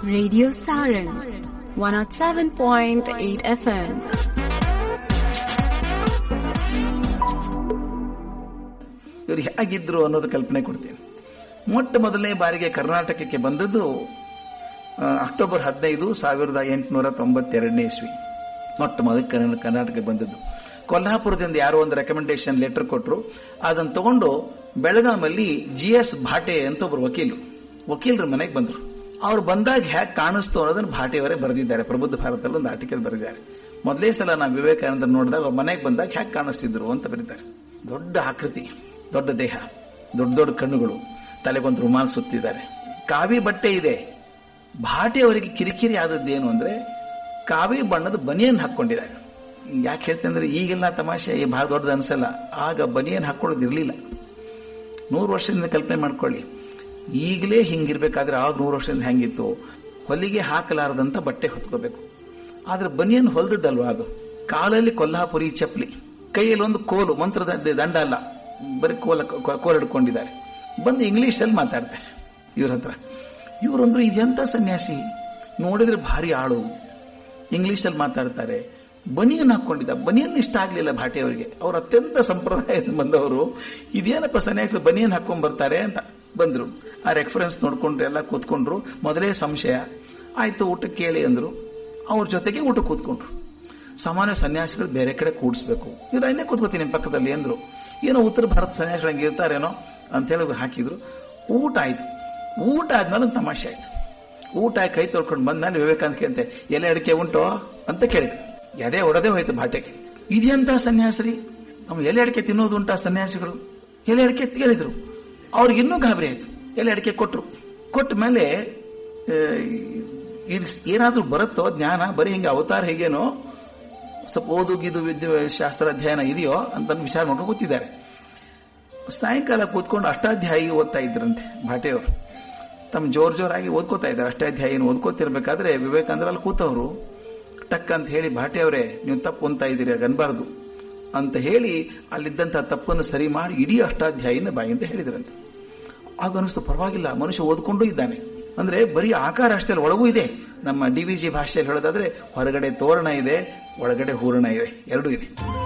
Radio Saran 107.8 FM. ಇವರು ಹೇಗಿದ್ರು ಅನ್ನೋದು ಕಲ್ಪನೆ ಕೊಡ್ತೀನಿ. ಮೊಟ್ಟ ಮೊದಲನೇ ಬಾರಿಗೆ ಕರ್ನಾಟಕಕ್ಕೆ ಬಂದದ್ದು ಅಕ್ಟೋಬರ್ 15, 1892 ಇಸ್ವಿ. ಮೊಟ್ಟ ಮೊದಲು ಕರ್ನಾಟಕಕ್ಕೆ ಬಂದದ್ದು. ಕೊಲ್ಹಾಪುರದಿಂದ ಯಾರೋ ಒಂದು ರೆಕಮೆಂಡೇಶನ್ ಲೆಟರ್ ಕೊಟ್ಟರು. ಅದನ್ನು ತಗೊಂಡು ಬೆಳಗಾಮಲ್ಲಿ GS ಭಾಟೆ ಅಂತ ಒಬ್ರು ವಕೀಲರ ಮನೆಗೆ ಬಂದರು. ಅವ್ರು ಬಂದಾಗ ಹೇಗೆ ಕಾಣಿಸ್ತು ಅನ್ನೋದನ್ನು ಭಾಟೆಯವರೇ ಬರೆದಿದ್ದಾರೆ. ಪ್ರಬುದ್ಧ ಭಾರತದಲ್ಲಿ ಒಂದು ಆರ್ಟಿಕಲ್ ಬರೆದಿದ್ದಾರೆ. ಮೊದಲೇ ಸಲ ನಾವು ವಿವೇಕಾನಂದ ನೋಡಿದಾಗ ಅವ್ರ ಮನೆಗೆ ಬಂದಾಗ ಹೇಗೆ ಕಾಣಿಸ್ತಿದ್ರು ಅಂತ ಬರೀತಾರೆ. ದೊಡ್ಡ ಆಕೃತಿ, ದೊಡ್ಡ ದೇಹ, ದೊಡ್ಡ ದೊಡ್ಡ ಕಣ್ಣುಗಳು, ತಲೆಗೊಂದು ರುಮಾಲ್ ಸುತ್ತಿದ್ದಾರೆ, ಕಾವಿ ಬಟ್ಟೆ ಇದೆ. ಭಾಟೆಯವರಿಗೆ ಕಿರಿಕಿರಿ ಆದದ್ದೇನು ಅಂದ್ರೆ ಕಾವಿ ಬಣ್ಣದ ಬನಿಯನ್ ಹಾಕೊಂಡಿದ್ದಾರೆ. ಯಾಕೆ ಹೇಳ್ತೇನೆ ಅಂದ್ರೆ ಈಗೆಲ್ಲ ತಮಾಷೆ ಬಹಳ ದೊಡ್ಡದು ಅನ್ಸಲ್ಲ, ಆಗ ಬನಿಯನ್ ಹಾಕೊಳ್ಳೋದಿರ್ಲಿಲ್ಲ. 100 ವರ್ಷದಿಂದ ಕಲ್ಪನೆ ಮಾಡ್ಕೊಳ್ಳಿ. ಈಗಲೇ ಹಿಂಗಿರ್ಬೇಕಾದ್ರೆ ಆಗ 100 ವರ್ಷದಿಂದ ಹೆಂಗಿತ್ತು, ಹೊಲಿಗೆ ಹಾಕಲಾರದಂತ ಬಟ್ಟೆ ಹೊತ್ಕೋಬೇಕು. ಆದ್ರೆ ಬನಿಯನ್ ಹೊಲ್ದದ್ದಲ್ವಾ ಅದು. ಕಾಲಲ್ಲಿ ಕೊಲ್ಹಾಪುರಿ ಚಪ್ಪಲಿ, ಕೈಯಲ್ಲಿ ಒಂದು ಕೋಲು, ಮಂತ್ರದ ದಂಡ ಅಲ್ಲ, ಬರೀ ಕೋಲ್ ಹಿಡ್ಕೊಂಡಿದ್ದಾರೆ. ಬಂದು ಇಂಗ್ಲಿಷ್ ಅಲ್ಲಿ ಮಾತಾಡ್ತಾರೆ ಇವ್ರ ಹತ್ರ. ಇವರಂದ್ರು ಇದೆಂತ ಸನ್ಯಾಸಿ, ನೋಡಿದ್ರೆ ಭಾರಿ ಆಳು, ಇಂಗ್ಲಿಷ್ ಅಲ್ಲಿ ಮಾತಾಡ್ತಾರೆ, ಬನಿಯನ್ ಹಾಕೊಂಡಿದ್ದ. ಬನಿಯನ್ ಇಷ್ಟ ಆಗ್ಲಿಲ್ಲ ಭಾಟೆಯವರಿಗೆ. ಅವ್ರು ಅತ್ಯಂತ ಸಂಪ್ರದಾಯದಿಂದ ಬಂದವರು, ಇದೇನಪ್ಪ ಸನ್ಯಾಸಿ ಬನಿಯನ್ ಹಾಕೊಂಡ್ ಬರ್ತಾರೆ ಅಂತ ಬಂದ್ರು. ಆ ರೆಫರೆನ್ಸ್ ನೋಡ್ಕೊಂಡ್ರು, ಎಲ್ಲ ಕೂತ್ಕೊಂಡ್ರು. ಮೊದಲೇ ಸಂಶಯ ಆಯ್ತು, ಊಟಕ್ಕೆ ಕೇಳಿ ಅಂದ್ರು. ಅವ್ರ ಜೊತೆಗೆ ಊಟ ಕೂತ್ಕೊಂಡ್ರು. ಸಾಮಾನ್ಯ ಸನ್ಯಾಸಿಗಳು ಬೇರೆ ಕಡೆ ಕೂಡಿಸ್ಬೇಕು, ಇವ್ರು ಇನ್ನೇ ಕೂತ್ಕೋತೀನಿ ಪಕ್ಕದಲ್ಲಿ ಅಂದ್ರು. ಏನೋ ಉತ್ತರ ಭಾರತ ಸನ್ಯಾಸಿಗಳಂಗೆ ಇರ್ತಾರೇನೋ ಅಂತ ಹೇಳಿ ಹಾಕಿದ್ರು. ಊಟ ಆಯ್ತು. ಊಟ ಆದ್ಮೇಲೆ ಒಂದು ತಮಾಷೆ ಆಯ್ತು. ಊಟ ಕೈ ತೊಳ್ಕೊಂಡು ಬಂದ್ಮೇಲೆ ವಿವೇಕಾನಂದಕ್ಕೆ ಅಂತೆ ಎಲೆ ಅಡಿಕೆ ಉಂಟೋ ಅಂತ ಕೇಳಿದ್ರು. ಎದೆ ಹೊಡೆದೇ ಹೋಯ್ತು ಭಾಟೆಗೆ. ಇದೆಂತ ಸನ್ಯಾಸರಿ, ನಾವು ಎಲೆ ಅಡಿಕೆ ತಿನ್ನೋದು ಉಂಟಾ ಸನ್ಯಾಸಿಗಳು? ಎಲೆ ಅಡಿಕೆ ಕೇಳಿದ್ರು. ಅವ್ರಿಗೆ ಇನ್ನೂ ಗಾಬರಿ ಆಯ್ತು. ಎಲೆ ಅಡಿಕೆ ಕೊಟ್ರು. ಕೊಟ್ಟ ಮೇಲೆ ಏನಾದ್ರೂ ಬರುತ್ತೋ ಜ್ಞಾನ, ಬರೀ ಹಿಂಗೆ ಅವತಾರ ಹೇಗೇನೋ ಸ್ವಲ್ಪ ಓದುಗಿದು ಶಾಸ್ತ್ರ ಅಧ್ಯಯನ ಇದೆಯೋ ಅಂತ ವಿಚಾರ ಮಾಡ್ಕೊಂಡು ಕೂತಿದ್ದಾರೆ. ಸಾಯಂಕಾಲ ಕೂತ್ಕೊಂಡು ಅಷ್ಟಾಧ್ಯಾಯಿ ಓದ್ತಾ ಇದ್ರಂತೆ ಭಾಟೆಯವರು. ತಮ್ಮ ಜೋರಾಗಿ ಓದ್ಕೋತಾ ಇದ್ದಾರೆ. ಅಷ್ಟಾಧ್ಯಾಯಿನ ಓದ್ಕೋತಿರ್ಬೇಕಾದ್ರೆ ವಿವೇಕಾನಂದರಲ್ಲಿ ಕೂತವರು ಟಕ್ ಅಂತ ಹೇಳಿ, ಭಾಟೆಯವರೇ ನೀವು ತಪ್ಪು ಅಂತ ಇದ್ದೀರಿ, ಅನ್ಬಾರ್ದು ಅಂತ ಹೇಳಿ ಅಲ್ಲಿದ್ದಂತ ತಪ್ಪನ್ನು ಸರಿ ಮಾಡಿ ಇಡೀ ಅಷ್ಟಾಧ್ಯಾಯಿನ ಬಾಯಿ ಅಂತ ಹೇಳಿದ್ರಂತೆ. ಆಗ ಅನಿಸ್ತು, ಪರವಾಗಿಲ್ಲ, ಮನುಷ್ಯ ಓದ್ಕೊಂಡು ಇದ್ದಾನೆ. ಅಂದ್ರೆ ಬರೀ ಆಕಾರ ಅಷ್ಟೇ ಅಲ್ಲ, ಒಳಗೂ ಇದೆ. ನಮ್ಮ DVG ಭಾಷೆಯಲ್ಲಿ ಹೇಳೋದಾದ್ರೆ ಹೊರಗಡೆ ತೋರಣ ಇದೆ, ಒಳಗಡೆ ಹೂರಣ ಇದೆ, ಎರಡೂ ಇದೆ.